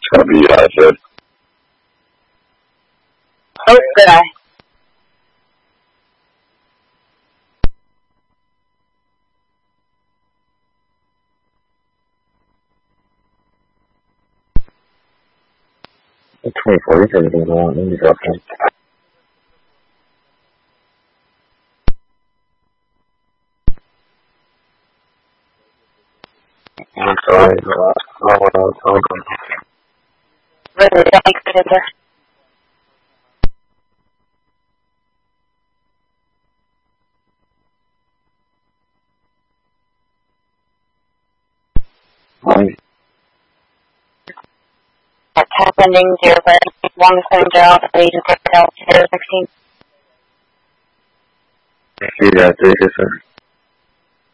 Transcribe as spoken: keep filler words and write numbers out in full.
Chubby, I said. Oh, good eye. twenty-four, you said anything wrong. Let me drop him. I'm sorry, but I don't know what I was talking. Really, I think it is there. Right. That's happening, dear, but one the same job, Agent Hotel, zero sixteen. See that, take it, sir.